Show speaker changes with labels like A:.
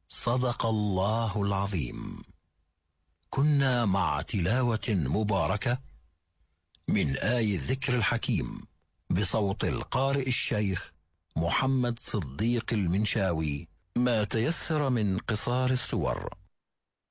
A: صدق الله العظيم. كنا مع تلاوة مباركة من آي الذكر الحكيم بصوت القارئ الشيخ محمد صديق المنشاوي، ما تيسر من قصار السور.